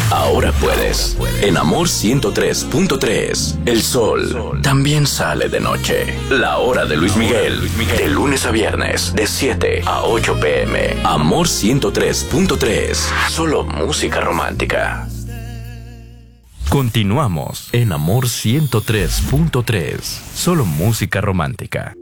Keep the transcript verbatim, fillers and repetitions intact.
Ahora puedes. En Amor ciento tres punto tres. El sol también sale de noche. La hora de Luis Miguel. De lunes a viernes, de siete a ocho pm. Amor ciento tres punto tres. Solo música romántica. Continuamos en Amor ciento tres punto tres. Solo música romántica.